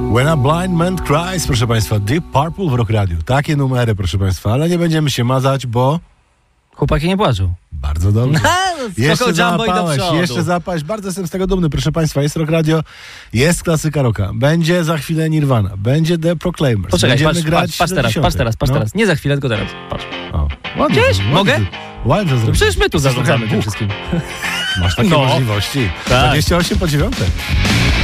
When a Blind Man Cries, proszę Państwa, Deep Purple w Rock Radio. Takie numery, proszę Państwa, ale nie będziemy się mazać, bo... Chłopaki nie płaczą. Bardzo dobrze. Jeszcze zapaść. Bardzo jestem z tego dumny, proszę Państwa. Jest Rock Radio, jest klasyka rocka. Będzie za chwilę Nirvana, będzie The Proclaimers. Poczekaj, patrz teraz. Nie za chwilę, tylko teraz. Patrz. Ładnie. Mogę? Ładnie to zrobić. Przecież my tu zarządzamy tym wszystkim. Masz takie możliwości. Tak. 28 po 9.